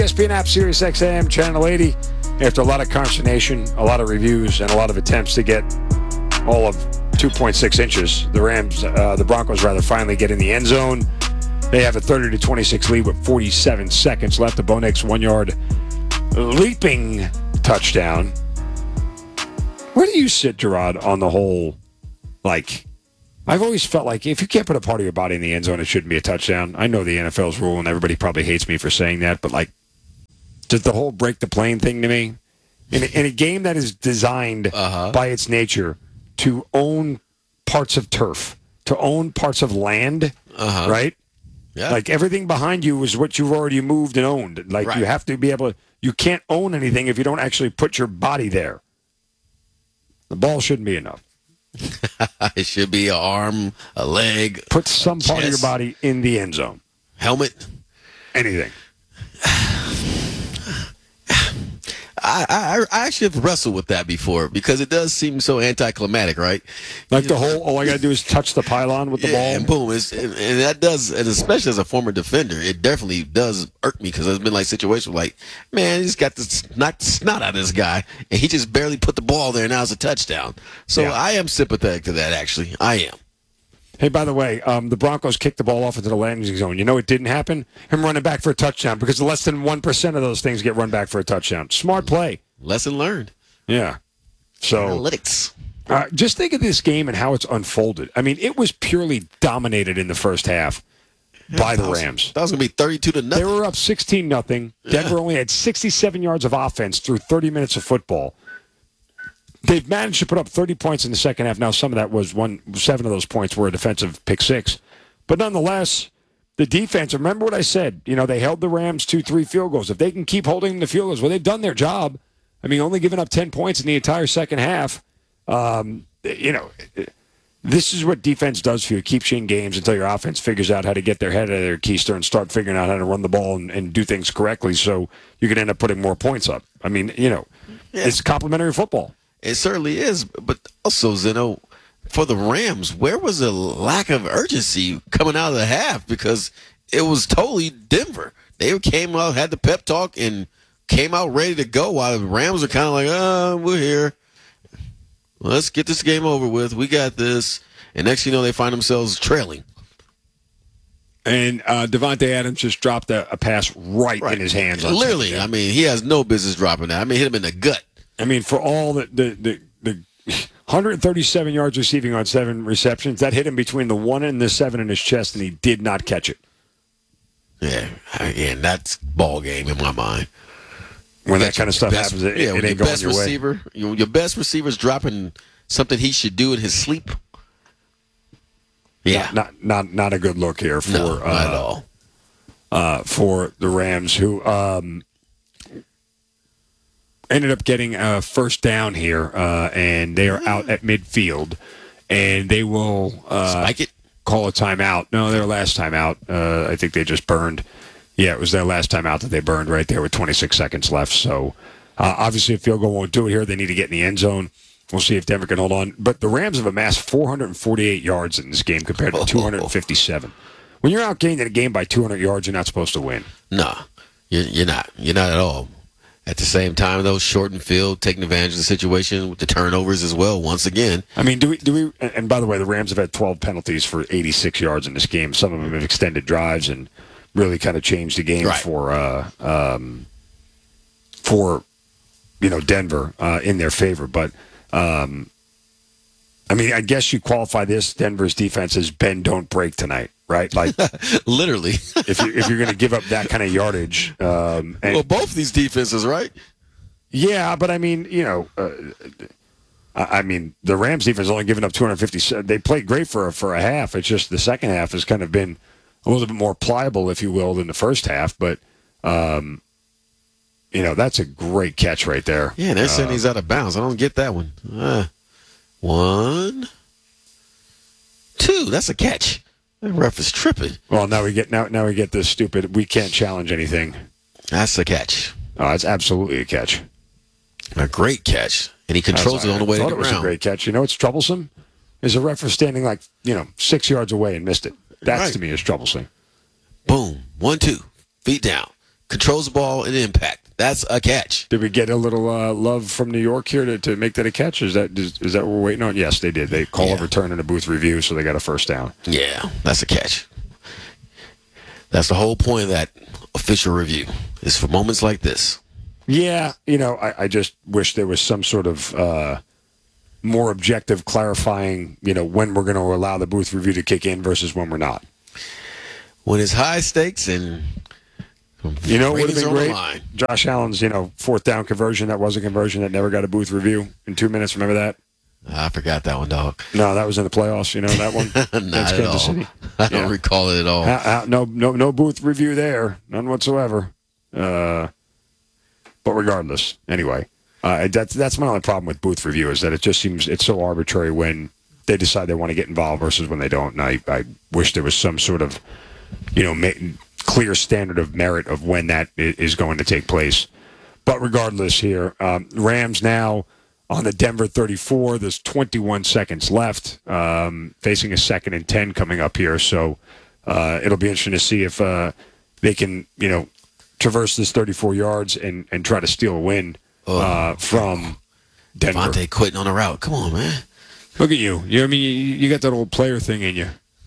ESPN app, Sirius XM, Channel 80. After a lot of consternation, a lot of reviews, and a lot of attempts to get all of 2.6 inches, the Broncos finally get in the end zone. They have a 30-26 lead with 47 seconds left. The Bo Nix 1-yard leaping touchdown. Where do you sit, Gerard, on the whole, I've always felt like if you can't put a part of your body in the end zone, it shouldn't be a touchdown. I know the NFL's rule, and everybody probably hates me for saying that, but, does the whole break the plane thing to me? In a game that is designed by its nature to own parts of turf, to own parts of land, right? Yeah. Everything behind you is what you've already moved and owned. Right. You have to be able to, you can't own anything if you don't actually put your body there. The ball shouldn't be enough. It should be an arm, a leg. Put some part of your chest, body in the end zone. helmet. Anything. I actually have wrestled with that before because it does seem so anticlimactic, right? The whole, all I got to do is touch the pylon with the ball. And boom. And that does, and especially as a former defender, it definitely does irk me because there's been situations man, he's got this knock the snot out of this guy, and he just barely put the ball there, and now it's a touchdown. So Yeah. I am sympathetic to that, actually. I am. Hey, by the way, the Broncos kicked the ball off into the landing zone. You know it didn't happen? Him running back for a touchdown because less than 1% of those things get run back for a touchdown. Smart play. Lesson learned. Yeah. So Analytics. just think of this game and how it's unfolded. I mean, it was purely dominated in the first half by the Rams. That was going to be 32-0. They were up 16-0. Denver only had 67 yards of offense through 30 minutes of football. They've managed to put up 30 points in the second half. Now, some of that was 7 of those points were a defensive pick six. But nonetheless, the defense, remember what I said, they held the Rams 2-3 field goals. If they can keep holding them to field goals, well, they've done their job. I mean, only giving up 10 points in the entire second half. This is what defense does for you. It keeps you in games until your offense figures out how to get their head out of their keister and start figuring out how to run the ball and do things correctly so you can end up putting more points up. I mean, it's complementary football. It certainly is. But also, Zeno, for the Rams, where was the lack of urgency coming out of the half? Because it was totally Denver. They came out, had the pep talk, and came out ready to go while the Rams are kind of we're here. Let's get this game over with. We got this. And next thing you know, they find themselves trailing. And Devontae Adams just dropped a pass right in his hands. Literally. I mean, he has no business dropping that. I mean, hit him in the gut. I mean, for all the 137 yards receiving on 7 receptions, that hit him between the 1 and the 7 in his chest, and he did not catch it. Yeah, again, that's ball game in my mind. When that kind of stuff happens, it ain't going your way. Your best receiver's dropping something he should do in his sleep. Yeah, not a good look here for not at all. For the Rams, who ended up getting a first down here, and they are out at midfield, and they will spike it. Call a timeout. No, their last timeout. I think they just burned. Yeah, it was their last timeout that they burned right there with 26 seconds left. So obviously, a field goal won't do it here. They need to get in the end zone. We'll see if Denver can hold on. But the Rams have amassed 448 yards in this game compared to 257. When you're outgaining a game by 200 yards, you're not supposed to win. No, you're not. You're not at all. At the same time, though, shortened field, taking advantage of the situation with the turnovers as well, once again. I mean, do we? And by the way, the Rams have had 12 penalties for 86 yards in this game. Some of them have extended drives and really kind of changed the game for Denver in their favor. But, I mean, I guess you qualify this Denver's defense as bend, don't break tonight. Right, literally. if you're going to give up that kind of yardage, well, both these defenses, right? Yeah, but I mean, the Rams defense only given up 250. They played great for a half. It's just the second half has kind of been a little bit more pliable, if you will, than the first half. But that's a great catch right there. Yeah, they're saying he's out of bounds. I don't get that one. 1, 2. That's a catch. That ref is tripping. Well, now we get this stupid. We can't challenge anything. That's a catch. Oh, it's absolutely a catch. A great catch, and he controls it on the way to the ground. It was a great catch. You know what's troublesome? Is a ref standing 6 yards away and missed it. That's to me is troublesome. Boom. 1, 2. Feet down. controls the ball and impact. That's a catch. Did we get a little love from New York here to make that a catch? Is that what we're waiting on? Yes, they did. They call a return and a booth review, so they got a first down. Yeah, that's a catch. That's the whole point of that official review, is for moments like this. Yeah, I just wish there was some sort of more objective clarifying, when we're going to allow the booth review to kick in versus when we're not. When it's high stakes and would have been great. Line. Josh Allen's, fourth down conversion. That was a conversion that never got a booth review in 2 minutes. Remember that? I forgot that one, dog. No, that was in the playoffs. That one. Not at all. City. I don't recall it at all. No booth review there, none whatsoever. But regardless, anyway, that's my only problem with booth review, is that it just seems it's so arbitrary when they decide they want to get involved versus when they don't. And I wish there was some sort of, clear standard of merit of when that is going to take place. But regardless here, Rams now on the Denver 34. There's 21 seconds left, facing a 2nd and 10 coming up here. So it'll be interesting to see if they can, traverse this 34 yards and try to steal a win from Denver. Devontae quitting on the route. Come on, man. Look at you. You got that old player thing in you.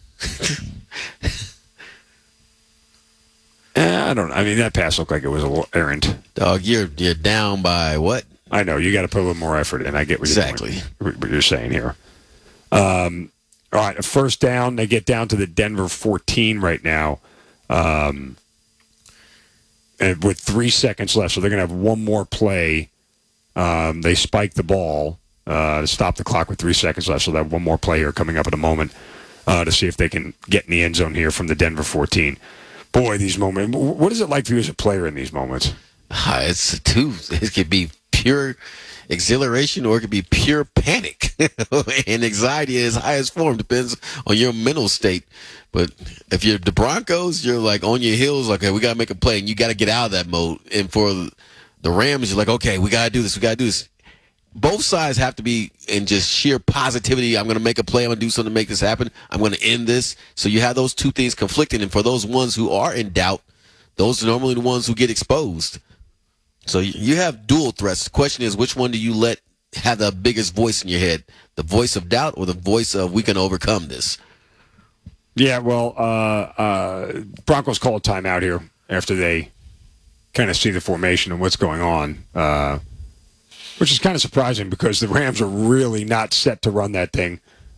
I don't know. I mean, that pass looked like it was a little errant. Dog, you're down by what? I know. You got to put a little more effort in. I get what you're saying here. All right, a first down. They get down to the Denver 14 right now. And with 3 seconds left, so they're going to have one more play. They spike the ball to stop the clock with 3 seconds left, so they have one more play here coming up in a moment to see if they can get in the end zone here from the Denver 14. Boy, these moments. What is it like for you as a player in these moments? It's two. It could be pure exhilaration or it could be pure panic and anxiety in its highest form. Depends on your mental state. But if you're the Broncos, you're like on your heels, like, okay, we got to make a play, and you got to get out of that mode. And for the Rams, you're like, okay, we got to do this. We got to do this. Both sides have to be in just sheer positivity. I'm going to make a play. I'm going to do something to make this happen. I'm going to end this. So you have those two things conflicting. And for those ones who are in doubt, those are normally the ones who get exposed. So you have dual threats. The question is, which one do you let have the biggest voice in your head? The voice of doubt or the voice of we can overcome this? Yeah, well, Broncos call a timeout here after they kind of see the formation and what's going on. Which is kind of surprising because the Rams are really not set to run that thing.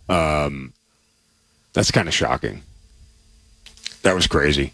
That's kind of shocking. That was crazy.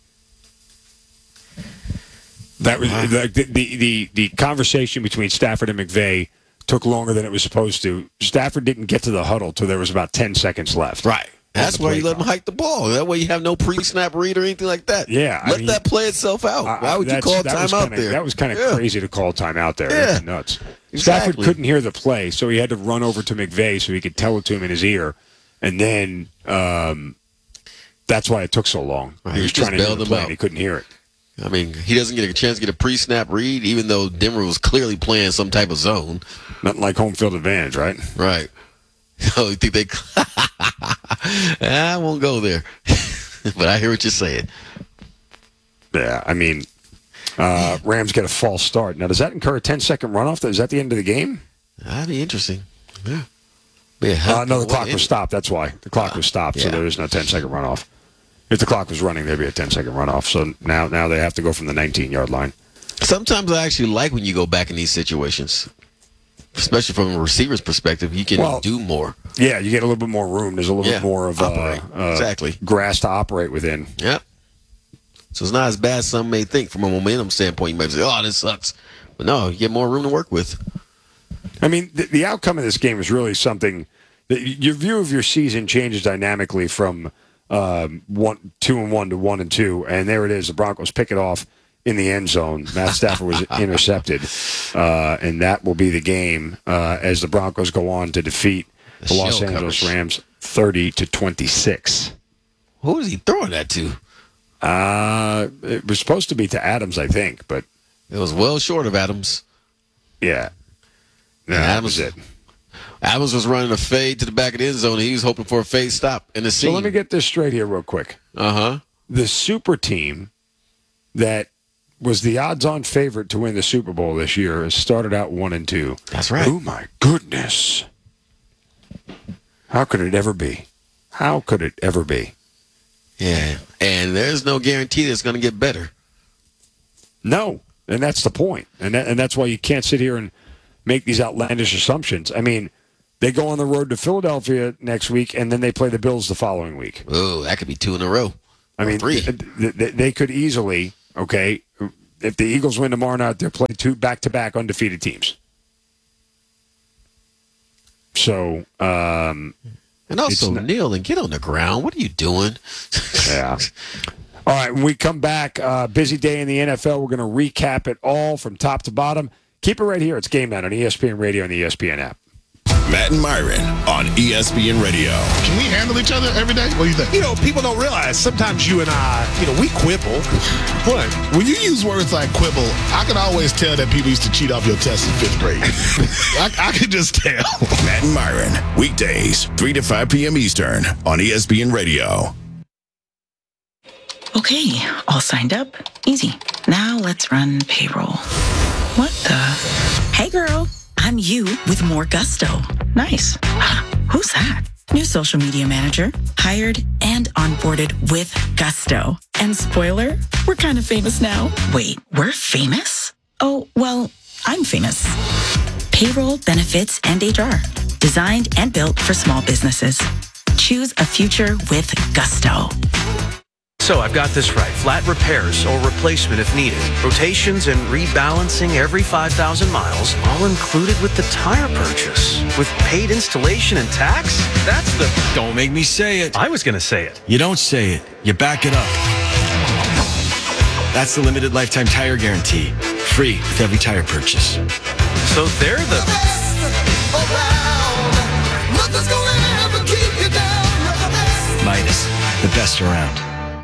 That was the conversation between Stafford and McVay took longer than it was supposed to. Stafford didn't get to the huddle till there was about 10 seconds left. Right. That's why you let him hike the ball. That way you have no pre-snap read or anything like that. Yeah. Let that play itself out. Why would you call timeout there? That was kind of crazy to call timeout there. Yeah. That's nuts. Exactly. Stafford couldn't hear the play, so he had to run over to McVay so he could tell it to him in his ear. And then that's why it took so long. Right. He was trying to hear the play and he couldn't hear it. I mean, he doesn't get a chance to get a pre-snap read, even though Denver was clearly playing some type of zone. Nothing like home field advantage, right? Right. So you think they... I won't go there. But I hear what you're saying. Yeah, I mean, Rams get a false start. Now, does that incur a 10-second runoff? Is that the end of the game? That'd be interesting. Yeah. No, the clock was stopped. That's why. The clock was stopped, so there is no 10-second runoff. If the clock was running, there'd be a 10-second runoff. So now they have to go from the 19-yard line. Sometimes I actually like when you go back in these situations. Especially from a receiver's perspective, you can do more. Yeah, you get a little bit more room. There's a little bit more of grass to operate within. Yep. So it's not as bad as some may think from a momentum standpoint. You might say, oh, this sucks. But no, you get more room to work with. I mean, the outcome of this game is really something that your view of your season changes dynamically from 2-1 to 1-2. And there it is. The Broncos pick it off in the end zone. Matt Stafford was intercepted, and that will be the game as the Broncos go on to defeat the Los Angeles Rams 30-26. Who is he throwing that to? It was supposed to be to Adams, I think, but it was well short of Adams. Yeah, that was it. Adams was running a fade to the back of the end zone. And he was hoping for a fade stop in the scene. So let me get this straight here real quick. The super team that was the odds-on favorite to win the Super Bowl this year, has started out 1-2. That's right. Oh my goodness! How could it ever be? How could it ever be? Yeah, and there's no guarantee that it's going to get better. No, and that's the point, and that's why you can't sit here and make these outlandish assumptions. I mean, they go on the road to Philadelphia next week, and then they play the Bills the following week. Oh, that could be 2 in a row. I mean, 3. They could easily, okay, if the Eagles win tomorrow night, they're playing 2 back-to-back undefeated teams. So, and also, kneel and get on the ground. What are you doing? Yeah. All right, when we come back, busy day in the NFL. We're going to recap it all from top to bottom. Keep it right here. It's Game Night on ESPN Radio and the ESPN app. Matt and Myron on ESPN Radio. Can we handle each other every day? What do you think? You know, people don't realize sometimes you and I, we quibble. What? When you use words like quibble, I can always tell that people used to cheat off your test in 5th grade. I can just tell. Matt and Myron, weekdays, 3 to 5 p.m. Eastern on ESPN Radio. Okay, all signed up. Easy. Now let's run payroll. What the? Hey, girl. I'm you with more gusto. Nice. Who's that? New social media manager. Hired and onboarded with gusto. And spoiler, we're kind of famous now. Wait, we're famous? Oh, well, I'm famous. Payroll, benefits, and HR. Designed and built for small businesses. Choose a future with gusto. So I've got this right. Flat repairs or replacement if needed. Rotations and rebalancing every 5,000 miles, all included with the tire purchase. With paid installation and tax? That's the... Don't make me say it. I was going to say it. You don't say it. You back it up. That's the limited lifetime tire guarantee. Free with every tire purchase. So they're the... Midas, the best around.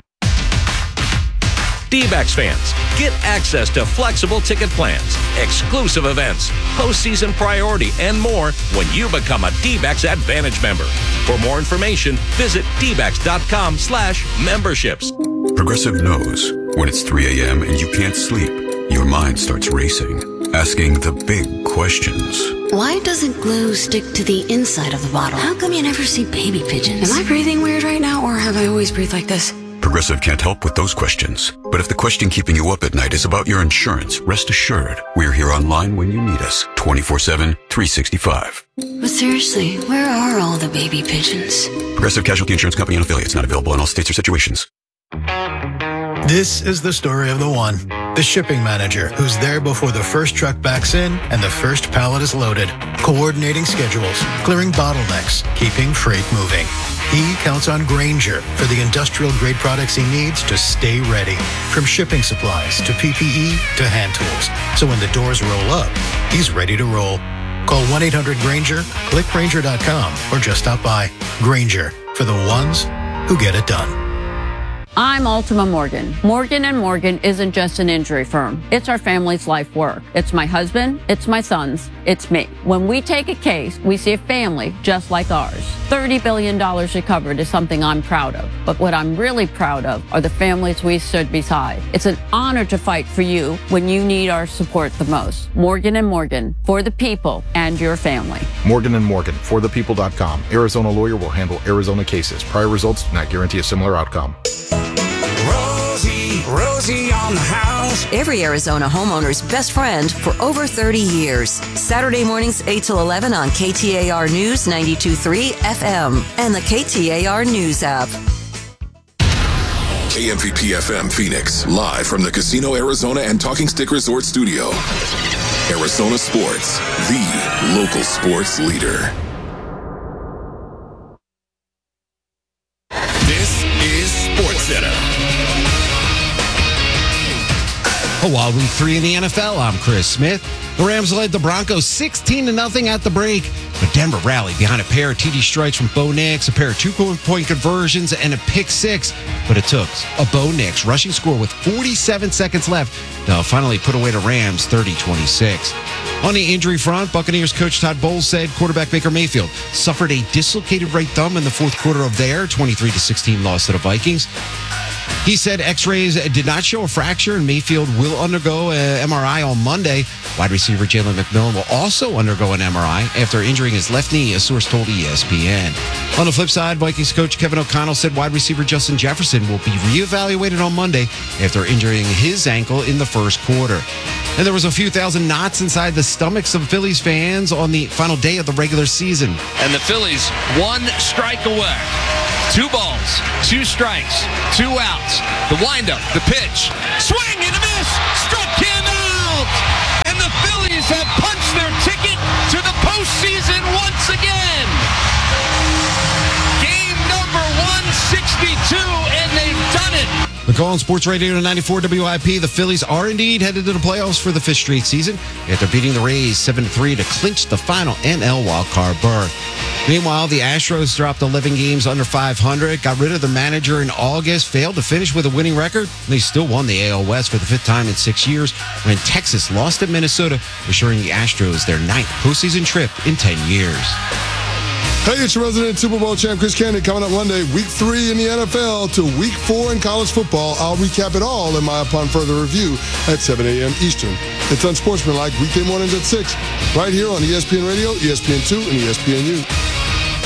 D-backs fans, get access to flexible ticket plans, exclusive events, postseason priority, and more when you become a D-backs Advantage member. For more information, visit dbacks.com/memberships. Progressive knows when it's 3 a.m. and you can't sleep, your mind starts racing, asking the big questions. Why doesn't glue stick to the inside of the bottle? How come you never see baby pigeons? Am I breathing weird right now, or have I always breathed like this? Progressive can't help with those questions. But if the question keeping you up at night is about your insurance, rest assured, we're here online when you need us, 24/7, 365. But seriously, where are all the baby pigeons? Progressive Casualty Insurance Company and affiliates, not available in all states or situations. This is the story of the one, the shipping manager, who's there before the first truck backs in and the first pallet is loaded, coordinating schedules, clearing bottlenecks, keeping freight moving. He counts on Grainger for the industrial-grade products he needs to stay ready, from shipping supplies to PPE to hand tools. So when the doors roll up, he's ready to roll. Call 1-800-GRAINGER, click Grainger.com, or just stop by. Grainger, for the ones who get it done. I'm Ultima Morgan. Morgan & Morgan isn't just an injury firm. It's our family's life work. It's my husband, it's my sons, it's me. When we take a case, we see a family just like ours. $30 billion recovered is something I'm proud of. But what I'm really proud of are the families we stood beside. It's an honor to fight for you when you need our support the most. Morgan & Morgan, for the people and your family. Morgan & Morgan, forthepeople.com. Arizona lawyer will handle Arizona cases. Prior results do not guarantee a similar outcome. Rosie on the house. Every Arizona homeowner's best friend for over 30 years. Saturday mornings 8 till 11 on KTAR News 92.3 FM and the KTAR News app. KMVP FM Phoenix, live from the Casino Arizona and Talking Stick Resort Studio. Arizona Sports, the local sports leader. This is SportsCenter. A wild week 3 in the NFL. I'm Chris Smith. The Rams led the Broncos 16-0 at the break, but Denver rallied behind a pair of TD strikes from Bo Nix, a pair of two-point conversions, and a pick six. But it took a Bo Nix rushing score with 47 seconds left to finally put away the Rams 30-26. On the injury front, Buccaneers coach Todd Bowles said quarterback Baker Mayfield suffered a dislocated right thumb in the fourth quarter of their 23-16 loss to the Vikings. He said x-rays did not show a fracture, and Mayfield will undergo an MRI on Monday. Wide receiver Jalen McMillan will also undergo an MRI after injuring his left knee, a source told ESPN. On the flip side, Vikings coach Kevin O'Connell said wide receiver Justin Jefferson will be reevaluated on Monday after injuring his ankle in the first quarter. And there was a few thousand knots inside the stomachs of Phillies fans on the final day of the regular season. And the Phillies 1 strike away. 2 balls, 2 strikes, 2 outs. The windup, the pitch, swing and a miss, struck him out. And the Phillies have punched their ticket to the postseason once again. Game number 162, and they've done it. McCall Sports Radio 94 WIP. The Phillies are indeed headed to the playoffs for the 5th straight season after beating the Rays 7-3 to clinch the final NL wildcard berth. Meanwhile, the Astros dropped 11 games under 500, got rid of their manager in August, failed to finish with a winning record. They still won the AL West for the 5th time in 6 years when Texas lost at Minnesota, assuring the Astros their 9th postseason trip in 10 years. Hey, it's your resident Super Bowl champ, Chris Kennedy, coming up Monday, Week 3 in the NFL to Week 4 in college football. I'll recap it all in my Upon Further Review at 7 a.m. Eastern. It's Unsportsmanlike, weekday mornings at 6, right here on ESPN Radio, ESPN2, and ESPNU.